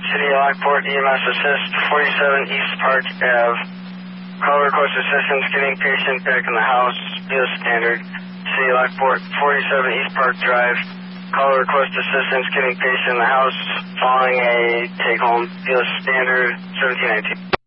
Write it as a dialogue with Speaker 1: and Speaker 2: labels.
Speaker 1: City of Lockport, EMS assist, 47 East Park Ave. Call request assistance getting patient back in the house, via standard. City of Lockport, 47 East Park Drive. Call request assistance getting patient in the house following a take home, via standard 1719.